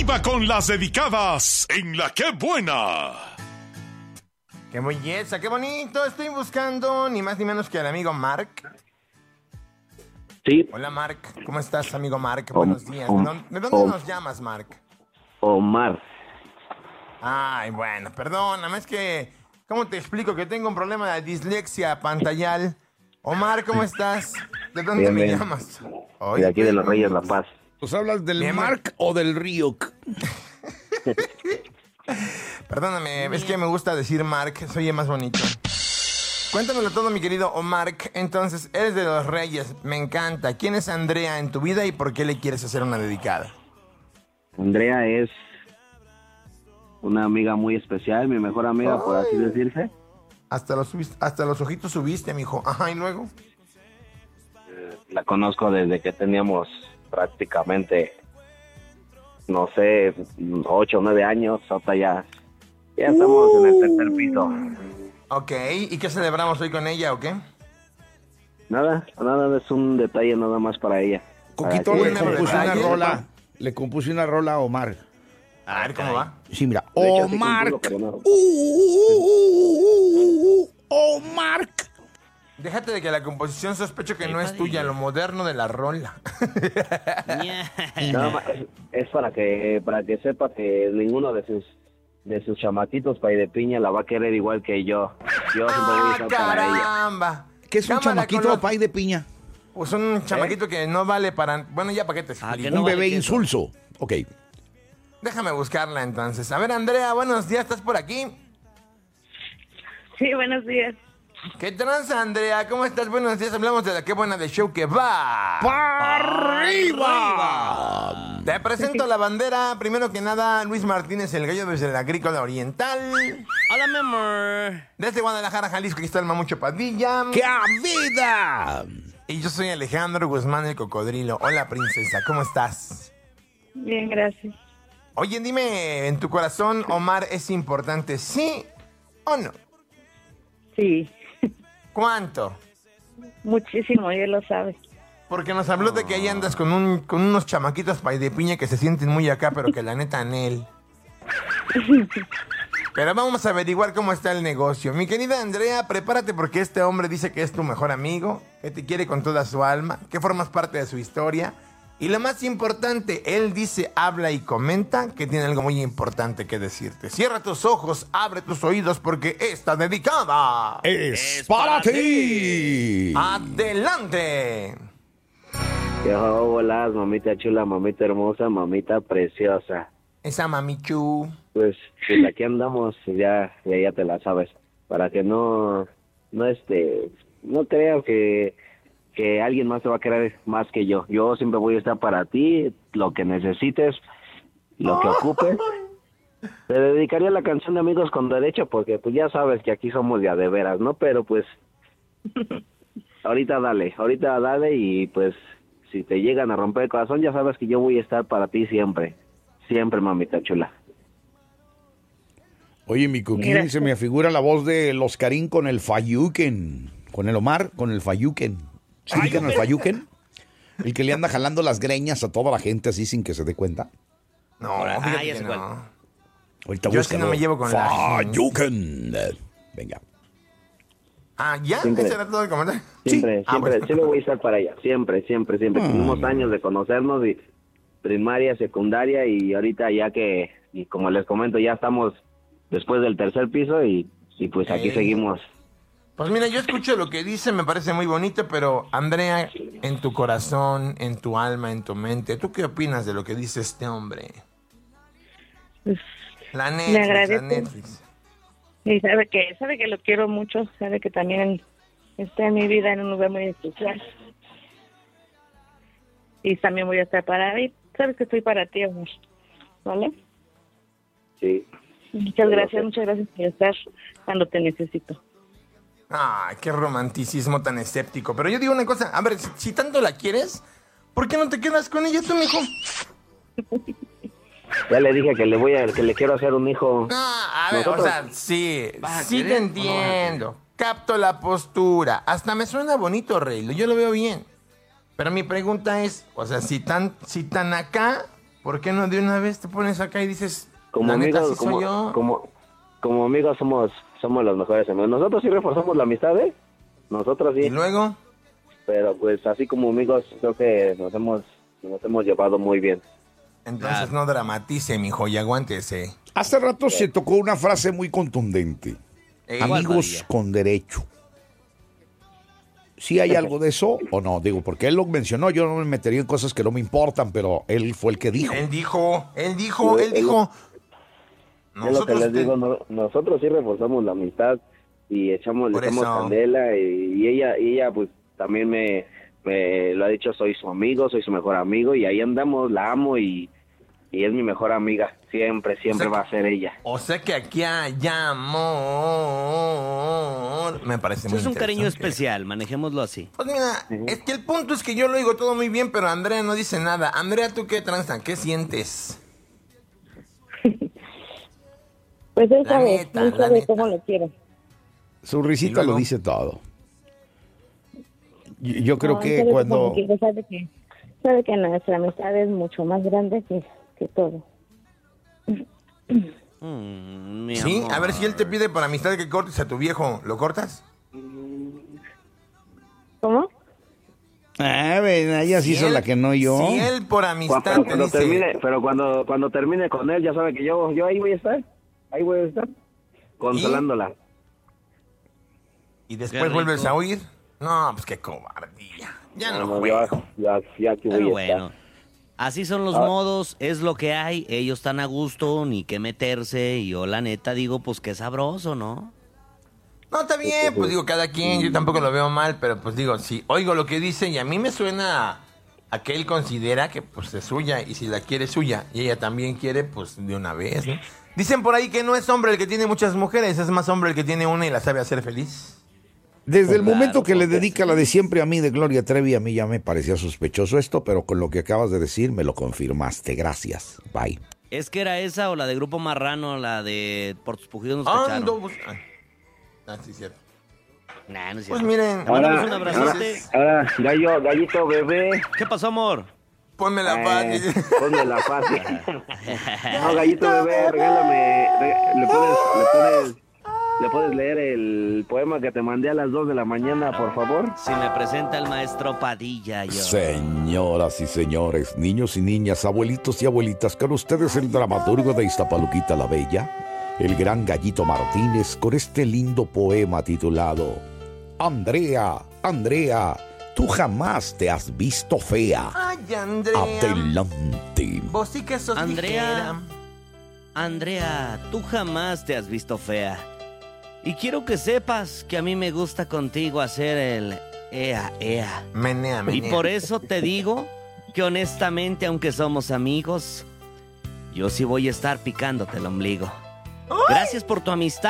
¡Arriba con las dedicadas en La Qué Buena! ¡Qué belleza, qué bonito! Estoy buscando ni más ni menos que al amigo Mark. Sí. Hola, Mark. ¿Cómo estás, amigo Mark? Buenos días. ¿De dónde nos llamas, Mark? Omar. Ay, bueno, perdóname, es que... ¿Cómo te explico que tengo un problema de dislexia pantallal? Omar, ¿cómo estás? ¿De dónde Bien, me bien. llamas? De aquí de los Reyes La Paz. ¿Pues hablas del Bien, Mark o del Ryuk? Perdóname, es que me gusta decir Mark, se oye más bonito. Cuéntamelo todo, mi querido Omar. Entonces, eres de los Reyes, me encanta. ¿Quién es Andrea en tu vida y por qué le quieres hacer una dedicada? Andrea es una amiga muy especial, mi mejor amiga, por así decirse. Hasta los ojitos subiste, mijo. Ajá, ¿y luego? La conozco desde que teníamos prácticamente, no sé, 8 o 9 años. Hasta ya estamos en el tercer piso. Ok, ¿y qué celebramos hoy con ella o qué? Nada, es un detalle nada más para ella. Coquito, Para le que- compuse una detalle. rola. Le compuse una rola a Omar. A ver, ¿cómo va? Sí, mira. De hecho, sí Omar. compuso, pero no. Omar. Déjate de que la composición sospecho que no es tuya, lo moderno de la rola. Nada más, es para que sepa que ninguno de sus chamaquitos pay de piña la va a querer igual que yo. Yo siempre voy a estar para ella. ¡Caramba! ¿Qué es un Cámara chamaquito con los- pay de piña? Pues un chamaquito que no vale para... Bueno, ya para qué te explico. que no Un vale bebé queso. insulso. Ok. Déjame buscarla entonces. A ver, Andrea, buenos días, ¿estás por aquí? Sí, buenos días. ¿Qué tranza, Andrea? ¿Cómo estás? Buenos días, hablamos de la Qué Buena de Show que va. ¡Arriba! Te presento la bandera. Primero que nada, Luis Martínez, el gallo desde la Agrícola Oriental. Hola, mi amor. Desde Guadalajara, Jalisco, aquí está el Mamucho Padilla. ¡Qué vida! Y yo soy Alejandro Guzmán, el cocodrilo. Hola, princesa, ¿cómo estás? Bien, gracias. Oye, dime, en tu corazón, Omar, ¿es importante, sí o no? Sí, ¿Cuánto? muchísimo, ya lo sabes. Porque nos habló de que ahí andas con unos chamaquitos pay de piña que se sienten muy acá, pero que la neta en él. Pero vamos a averiguar cómo está el negocio. Mi querida Andrea, prepárate porque este hombre dice que es tu mejor amigo, que te quiere con toda su alma, que formas parte de su historia. Y lo más importante, él dice, habla y comenta que tiene algo muy importante que decirte. Cierra tus ojos, abre tus oídos porque está dedicada. ¡Es para ti! ¡Adelante! Yo, hola, mamita chula, mamita hermosa, mamita preciosa. Esa mamichu. Pues aquí andamos, ya te la sabes. Para que no crean que alguien más te va a querer más que yo. Yo siempre voy a estar para ti, lo que necesites, lo que ocupes. Te dedicaría la canción de Amigos con Derecho, porque pues ya sabes que aquí somos de veras, ¿no? Pero pues, ahorita dale y pues, si te llegan a romper el corazón, ya sabes que yo voy a estar para ti siempre. Siempre, mamita chula. Oye, mi coquín, Gracias. se me afigura la voz del Oscarín con el Fayuken. Con el Omar, con el Fayuken. ¿Sí ubican al Fayuken? El que le anda jalando las greñas a toda la gente así sin que se dé cuenta. No, Ahora, fíjate ya que sé no. cuál. Ahorita Yo sí no me llevo con la gente. Fayuken. Venga. Ah, ¿ya? Siempre. ¿Ese era todo el comentario? Siempre, Ah, bueno. siempre voy a estar para ella. Siempre. Tenemos años de conocernos, y primaria, secundaria, y ahorita y como les comento, ya estamos después del tercer piso y pues aquí Ey. seguimos. Pues mira, yo escucho lo que dice, me parece muy bonito, pero Andrea, en tu corazón, en tu alma, en tu mente, ¿tú qué opinas de lo que dice este hombre? Pues, La le Netflix, la agradezco. Netflix. Y sabe que lo quiero mucho, sabe que también está en mi vida en un lugar muy especial. Y también voy a estar para él. Sabes que estoy para ti, amor. ¿Vale? Sí. Muchas gracias por estar cuando te necesito. Ay, qué romanticismo tan escéptico. Pero yo digo una cosa, a ver, si tanto la quieres, ¿por qué no te quedas con ella tú, mijo? Ya le dije que le quiero hacer un hijo. No, a ver, Nosotros- o sea, sí, ¿Vas a sí te querer o no entiendo. Capto la postura. Hasta me suena bonito, Rey. Yo lo veo bien. Pero mi pregunta es, o sea, si tan acá, ¿Por qué no de una vez te pones acá y dices, Como la neta, amigos, sí soy yo? como amigos somos los mejores amigos. Nosotros sí reforzamos la amistad, ¿eh? Nosotros sí. Y luego, Pero pues así como amigos creo que nos hemos llevado muy bien. entonces no dramatice, mijo, y aguántese. Hace rato se tocó una frase muy contundente. Amigos María? con derecho. ¿Sí hay algo de eso o no? Digo, porque él lo mencionó, yo no me metería en cosas que no me importan, pero él fue el que dijo. Él dijo. Es lo que les digo, nosotros sí reforzamos la amistad y le echamos candela y ella pues también me lo ha dicho, soy su amigo, soy su mejor amigo y ahí andamos, la amo y es mi mejor amiga, siempre va a ser ella. O sea que aquí hay amor. Me parece muy Es un cariño interesante. especial, manejémoslo así. Pues mira, es que el punto es que yo lo digo todo muy bien, pero Andrea no dice nada. Andrea, ¿tú qué tranza? ¿Qué sientes? Pues él La sabe, neta, él la sabe neta. cómo lo quiero. Su ¿Y risita luego? lo dice todo. Yo creo No, él que sabe cuando... cómo lo quiero, sabe que nuestra amistad es mucho más grande que todo. Mi ¿Sí? amor. A ver, si él te pide por amistad que cortes a tu viejo, ¿lo cortas? ¿Cómo? ella sí Si son él- la que no yo. Si él por amistad te Cuando dice... termine, pero cuando termine con él ya sabe que yo ahí voy a estar, consolándola. Y después Qué rico. vuelves a oír. No, pues qué cobardía. Ya no No, juego. ya que Pero voy a estar. bueno, así son los modos, es lo que hay. Ellos están a gusto, ni que meterse. Y yo, la neta, digo, pues qué sabroso, ¿no? No, está bien, pues digo, cada quien, yo tampoco lo veo mal, pero pues digo, si oigo lo que dice y a mí me suena a que él considera que pues es suya y si la quiere es suya y ella también quiere, pues de una vez, ¿no? Dicen por ahí que no es hombre el que tiene muchas mujeres, es más hombre el que tiene una y la sabe hacer feliz. Desde el Claro, momento que le porque- dedica la de siempre a mí de Gloria Trevi, a mí ya me parecía sospechoso esto, pero con lo que acabas de decir me lo confirmaste. Gracias. Bye. Es que era esa o la de Grupo Marrano, la de Por tus pujidos nos Ando cacharon. sí, cierto. Nah, no es Pues cierto. miren, Te mandamos un abrazote. Ahora, gallito bebé, ¿Qué pasó, amor? ponme la paz. ponme la fácil. No, gallito bebé, regálame, ¿le puedes leer el poema que te mandé a las 2 de la mañana, por favor? Si me presenta el maestro Padilla, yo. Señoras y señores, niños y niñas, abuelitos y abuelitas, con ustedes el dramaturgo de Iztapaluquita la Bella, el gran Gallito Martínez, con este lindo poema titulado Andrea, Andrea, tú jamás te has visto fea. Ay, Andrea. Adelante. Vos sí que sos ligera. Andrea, tú jamás te has visto fea. Y quiero que sepas que a mí me gusta contigo hacer el ea, ea. Menea, menea. Y por eso te digo que honestamente, aunque somos amigos, yo sí voy a estar picándote el ombligo. Gracias por tu amistad.